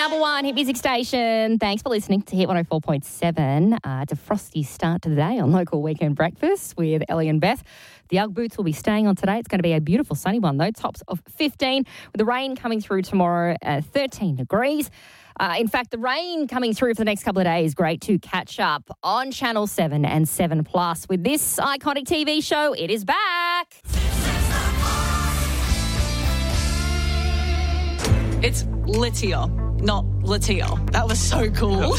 number one hit music station. Thanks for listening to Hit 104.7. It's a frosty start to the day on Local Weekend Breakfast with Ellie and Beth. The Ugg boots will be staying on today. It's going to be a beautiful sunny one though. Tops of 15 with the rain coming through tomorrow at 13 degrees. In fact, the rain coming through for the next couple of days is great to catch up on Channel 7 and 7 Plus with this iconic TV show. It is back. It's Litia, not Latia. That was so cool.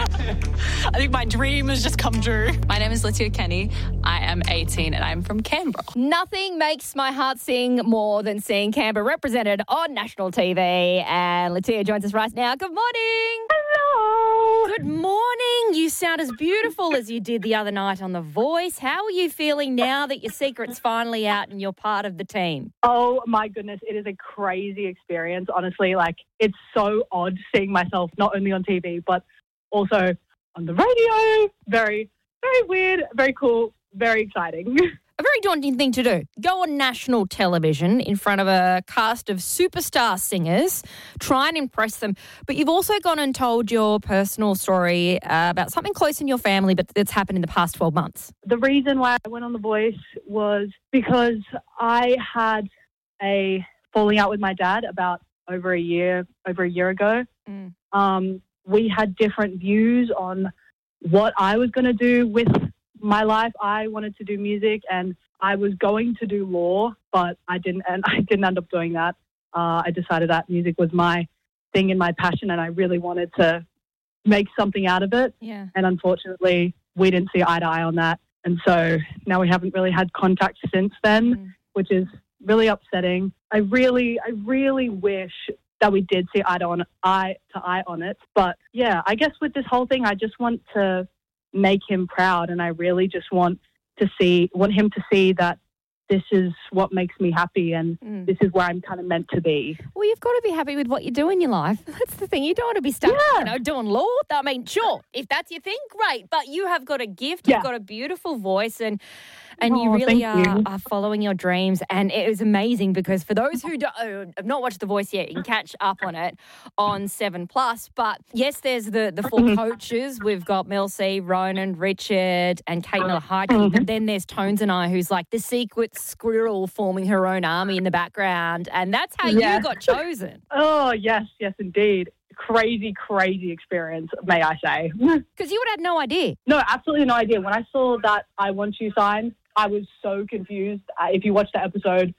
I think my dream has just come true. My name is Litia Kenny. I am 18 and I'm from Canberra. Nothing makes my heart sing more than seeing Canberra represented on national TV. And Latia joins us right now. Good morning. Hello. Good morning. You sound as beautiful as you did the other night on The Voice. How are you feeling now that your secret's finally out and you're part of the team? Oh, my goodness. It is a crazy experience, honestly. Like, it's so odd seeing myself not only on TV, but also on the radio. Very, very weird, very cool, very exciting. A very daunting thing to do. Go on national television in front of a cast of superstar singers, try and impress them. But you've also gone and told your personal story about something close in your family, but that's happened in the past 12 months. The reason why I went on The Voice was because I had a falling out with my dad about over a year ago. We had different views on what I was going to do with my life. I wanted to do music and I was going to do law, but I didn't end up doing that. I decided that music was my thing and my passion and I really wanted to make something out of it. Yeah. And unfortunately, we didn't see eye to eye on that. And so now we haven't really had contact since then, which is really upsetting. I really wish that we did see eye to eye on it. But yeah, I guess with this whole thing, I just want to make him proud, and I really just want him to see that this is what makes me happy and this is where I'm kind of meant to be. Well, you've got to be happy with what you do in your life. That's the thing. You don't want to be stuck, doing law. I mean, sure, if that's your thing, great. But you have got a gift. You've got a beautiful voice and you really are following your dreams. And it was amazing because for those who have not watched The Voice yet, you can catch up on it on 7 Plus. But yes, there's the four coaches. We've got Mel C, Ronan, Richard and Kate Miller Heidke. But then there's Tones and I, who's like the secret squirrel forming her own army in the background. And that's how you got chosen. Oh, yes, indeed. Crazy experience, may I say. Because you would have had no idea. No, absolutely no idea. When I saw that I Want You sign, I was so confused. If you watched the episode,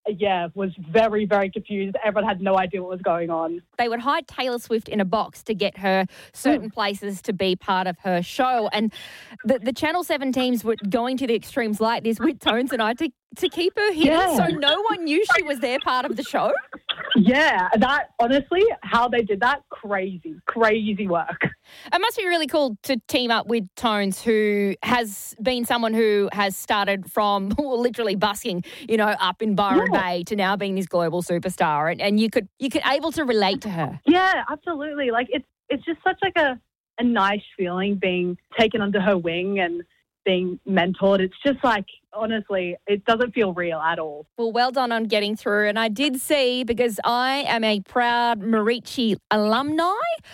was very, very confused. Everyone had no idea what was going on. They would hide Taylor Swift in a box to get her certain places to be part of her show. And the Channel 7 teams were going to the extremes like this with Tones and I to keep her hidden so no one knew she was there part of the show. Yeah, that, honestly, how they did that, crazy work. It must be really cool to team up with Tones, who has been someone who has started from literally busking, up in Byron Bay to now being this global superstar. And you could able to relate to her. Yeah, absolutely. Like, it's just such like a nice feeling being taken under her wing and being mentored. It's just like, honestly, it doesn't feel real at all. Well, well done on getting through. And I did see, because I am a proud Marici alumni,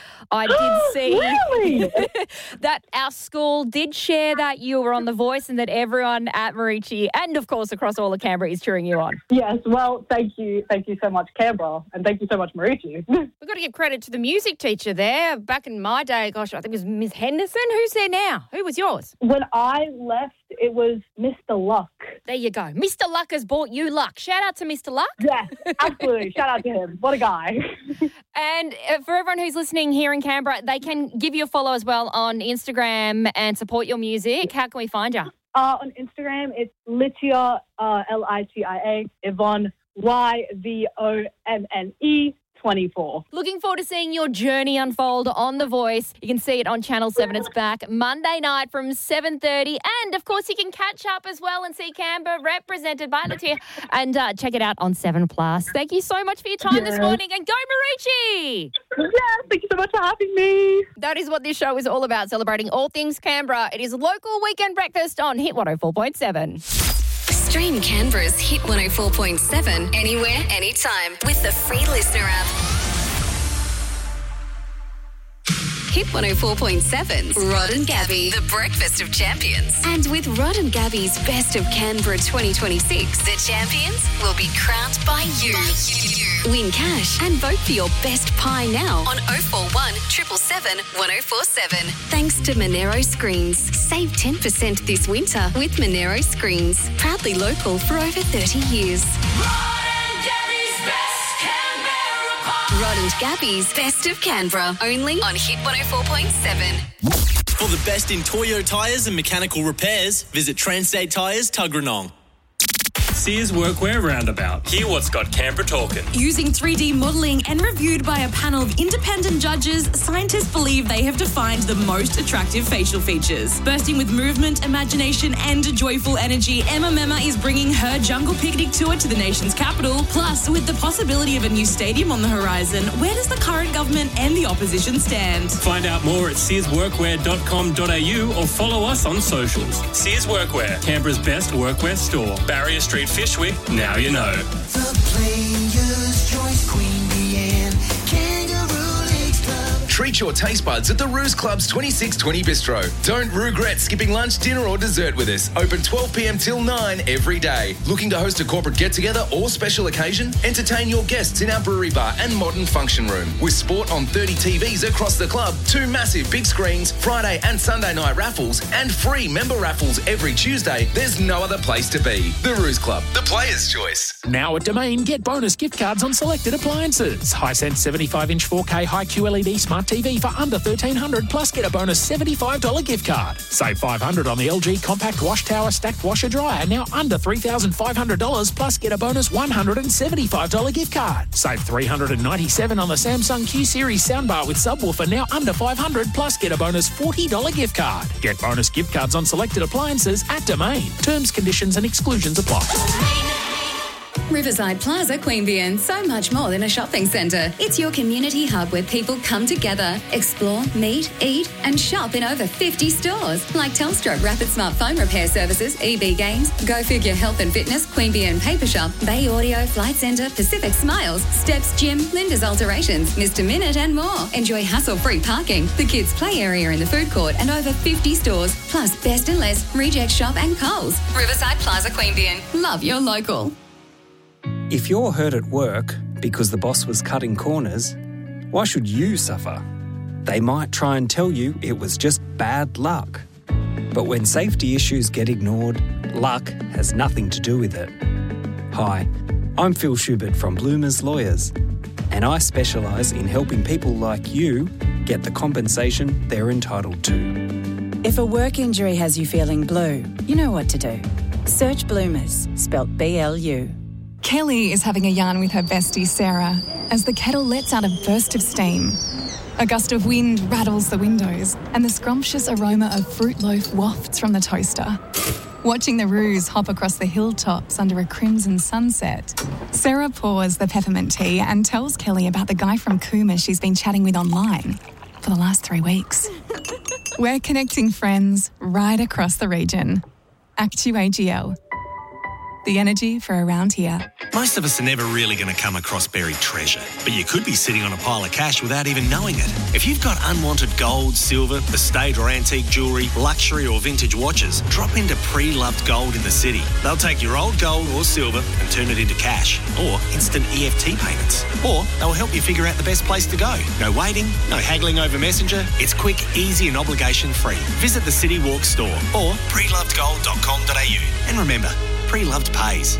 I did see that our school did share that you were on The Voice and that everyone at Marici and, of course, across all of Canberra is cheering you on. Yes, well, thank you. Thank you so much, Canberra, and thank you so much, Marici. We've got to give credit to the music teacher there. Back in my day, gosh, I think it was Miss Henderson. Who's there now? Who was yours? When I left, it was Mr. Luck. There you go. Mr. Luck has brought you luck. Shout out to Mr. Luck. Yes, absolutely. Shout out to him. What a guy. And for everyone who's listening here in Canberra, they can give you a follow as well on Instagram and support your music. How can we find you? On Instagram, it's Litia, Litia, Yvonne, Yvonne 24. Looking forward to seeing your journey unfold on The Voice. You can see it on Channel 7. It's back Monday night from 7:30. And, of course, you can catch up as well and see Canberra represented by Latia and check it out on 7 Plus. Thank you so much for your time this morning. And go Marici! Yes, thank you so much for having me. That is what this show is all about, celebrating all things Canberra. It is Local Weekend Breakfast on Hit 104.7. Stream Canberra's Hit 104.7 anywhere, anytime with the free Listener app. Hit 104.7's Rod and Gabby, the breakfast of champions. And with Rod and Gabby's Best of Canberra 2026, the champions will be crowned by you. Win cash and vote for your best pie now on 041 777 1047. Thanks to Monero Screens. Save 10% this winter with Monero Screens. Proudly local for over 30 years. Rod and Gabby's Best of Canberra, only on Hit 104.7. For the best in Toyo tyres and mechanical repairs, visit Transstate Tyres, Tuggeranong. Sears Workwear Roundabout. Hear what's got Canberra talking. Using 3D modelling and reviewed by a panel of independent judges, scientists believe they have defined the most attractive facial features. Bursting with movement, imagination and joyful energy, Emma Mema is bringing her Jungle Picnic tour to the nation's capital. Plus, with the possibility of a new stadium on the horizon, where does the current government and the opposition stand? Find out more at searsworkwear.com.au or follow us on socials. Sears Workwear, Canberra's best workwear store. Barrier Street, Fishwick, now you know. The Players' Choice Queen Bee and Kangaroo Legs Club. Treat your taste buds at the Ruse Club's 2620 Bistro. Don't regret skipping lunch, dinner or dessert with us. Open 12 p.m. till 9 every day. Looking to host a corporate get-together or special occasion? Entertain your guests in our brewery bar and modern function room. With sport on 30 TVs across the club, 2 massive big screens, Friday and Sunday night raffles, and free member raffles every Tuesday, there's no other place to be. The Ruse Club, the Players' Choice. Now at Domain, get bonus gift cards on selected appliances. Hisense 75-inch 4K high QLED smart TV for under $1,300, plus get a bonus $75 gift card. Save $500 on the LG compact wash tower stacked washer dryer, now under $3,500, plus get a bonus $175 gift card. Save $397 on the Samsung Q Series soundbar with subwoofer, now under $500, plus get a bonus $40 gift card. Get bonus gift cards on selected appliances at Domain. Terms, conditions and exclusions apply. Riverside Plaza, Queanbeyan, so much more than a shopping centre. It's your community hub where people come together, explore, meet, eat and shop in over 50 stores like Telstra Rapid Smart Phone Repair Services, EB Games, Go Figure Health and Fitness, Queanbeyan Paper Shop, Bay Audio, Flight Centre, Pacific Smiles, Steps Gym, Linda's Alterations, Mr. Minute and more. Enjoy hassle-free parking, the kids' play area in the food court and over 50 stores, plus Best and Less, Reject Shop and Coles. Riverside Plaza, Queanbeyan. Love your local. If you're hurt at work because the boss was cutting corners, why should you suffer? They might try and tell you it was just bad luck. But when safety issues get ignored, luck has nothing to do with it. Hi, I'm Phil Schubert from Bloomers Lawyers, and I specialise in helping people like you get the compensation they're entitled to. If a work injury has you feeling blue, you know what to do. Search Bloomers, spelt BLU. Kelly is having a yarn with her bestie Sarah as the kettle lets out a burst of steam. A gust of wind rattles the windows and the scrumptious aroma of fruit loaf wafts from the toaster. Watching the roos hop across the hilltops under a crimson sunset, Sarah pours the peppermint tea and tells Kelly about the guy from Cooma she's been chatting with online for the last 3 weeks. We're connecting friends right across the region. Actu AGL. The energy for around here. Most of us are never really going to come across buried treasure, but you could be sitting on a pile of cash without even knowing it. If you've got unwanted gold, silver, estate or antique jewellery, luxury or vintage watches, drop into Pre-Loved Gold in the city. They'll take your old gold or silver and turn it into cash or instant EFT payments. Or they'll help you figure out the best place to go. No waiting, no haggling over Messenger. It's quick, easy and obligation free. Visit the City Walk store or prelovedgold.com.au. And remember, Pre-Loved pays.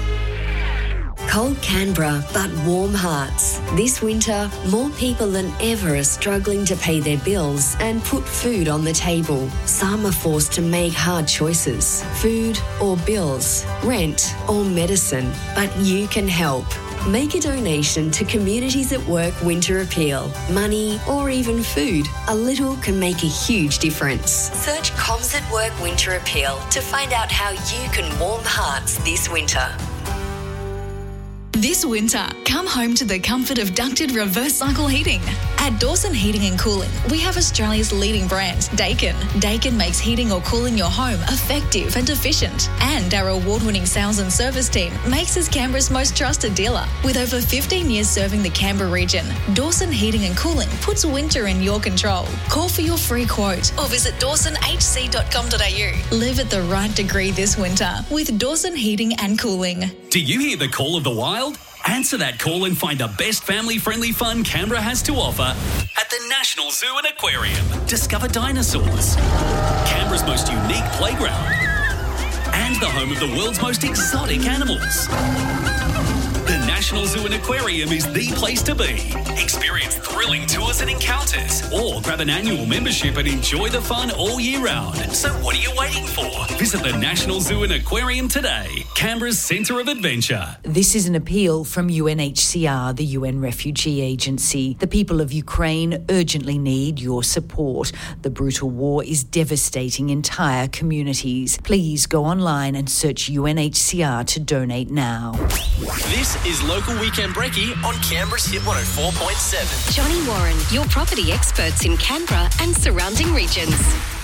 Cold Canberra, but warm hearts. This winter, more people than ever are struggling to pay their bills and put food on the table. Some are forced to make hard choices. Food or bills, rent or medicine. But you can help. Make a donation to Communities at Work Winter Appeal. Money or even food. A little can make a huge difference. Search Comms at Work Winter Appeal to find out how you can warm hearts this winter. This winter, come home to the comfort of ducted reverse cycle heating. At Dawson Heating and Cooling, we have Australia's leading brand, Daikin. Daikin makes heating or cooling your home effective and efficient. And our award-winning sales and service team makes us Canberra's most trusted dealer. With over 15 years serving the Canberra region, Dawson Heating and Cooling puts winter in your control. Call for your free quote or visit dawsonhc.com.au. Live at the right degree this winter with Dawson Heating and Cooling. Do you hear the call of the wild? Answer that call and find the best family-friendly fun Canberra has to offer at the National Zoo and Aquarium. Discover dinosaurs, Canberra's most unique playground, and the home of the world's most exotic animals. The National Zoo and Aquarium is the place to be. Experience thrilling tours and encounters, or grab an annual membership and enjoy the fun all year round. So what are you waiting for? Visit the National Zoo and Aquarium today, Canberra's centre of adventure. This is an appeal from UNHCR, the UN Refugee Agency. The people of Ukraine urgently need your support. The brutal war is devastating entire communities. Please go online and search UNHCR to donate now. This is Local Weekend Brekkie on Canberra's Hit 104.7. Johnny Warren, your property experts in Canberra and surrounding regions.